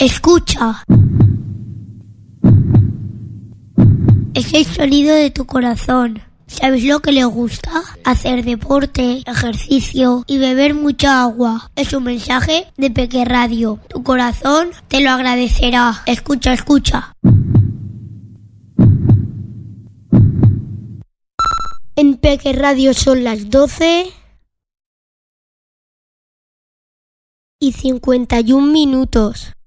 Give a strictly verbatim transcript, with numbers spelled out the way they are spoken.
Escucha. Es el sonido de tu corazón. ¿Sabes lo que le gusta? Hacer deporte, ejercicio y beber mucha agua. Es un mensaje de Peque Radio. Tu corazón te lo agradecerá. Escucha, escucha. En Peque Radio son las doce y cincuenta y un minutos.